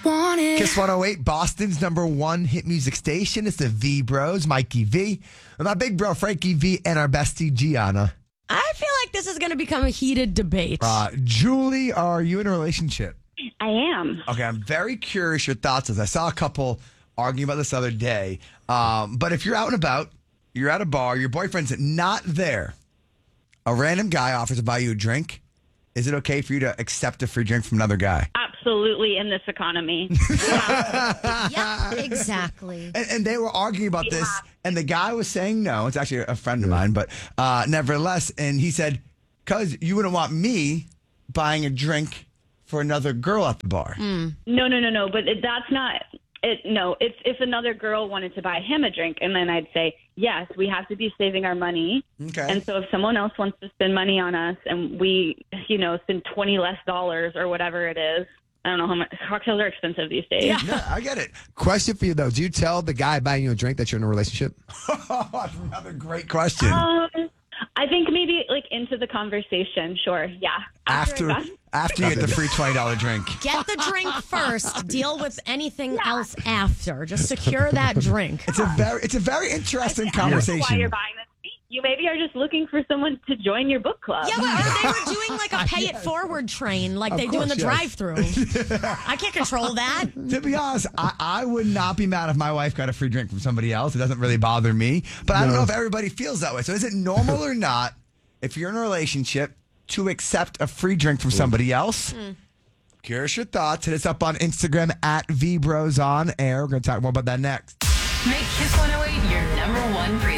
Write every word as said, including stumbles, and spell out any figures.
want it. Kiss one oh eight, Boston's number one hit music station. It's the V Bros, Mikey V, and my big bro Frankie V, and our bestie Gianna. I feel like this is going to become a heated debate. Uh, Julie, are you in a relationship? I am. Okay, I'm very curious your thoughts. As I saw a couple arguing about this the other day. Um, but if you're out and about, you're at a bar, your boyfriend's not there, a random guy offers to buy you a drink. Is it okay for you to accept a free drink from another guy? Absolutely, in this economy. Yeah, exactly. And, and they were arguing about this, and the guy was saying no. It's actually a friend of mine, but uh, nevertheless. And he said, because you wouldn't want me buying a drink for another girl at the bar. Mm. No, no, no, no. But it, that's not it. No, it's if another girl wanted to buy him a drink, and then I'd say, yes, we have to be saving our money. Okay. And so if someone else wants to spend money on us, and we, you know, spend twenty less dollars or whatever it is. I don't know how much cocktails are expensive these days. Yeah. Yeah, I get it. Question for you, though. Do you tell the guy buying you a drink that you're in a relationship? That's another great question. Um, I think maybe like into the conversation. Sure. Yeah. After I got- after you get the free twenty dollars drink. Get the drink first. Deal with anything else after. Just secure that drink. It's a very it's a very interesting I don't know why conversation. you're buying this. You maybe are just looking for someone to join your book club. Yeah, but or they were doing like a pay it forward train like Of they do in the course, yes. drive-through. I can't control that. To be honest, I, I would not be mad if my wife got a free drink from somebody else. It doesn't really bother me. But I don't know if everybody feels that way. So is it normal or not, if you're in a relationship, to accept a free drink from somebody else? Mm. Curious your thoughts. Hit us up on Instagram at V Bros on air. We're going to talk more about that next. Make Kiss one oh eight your number one pre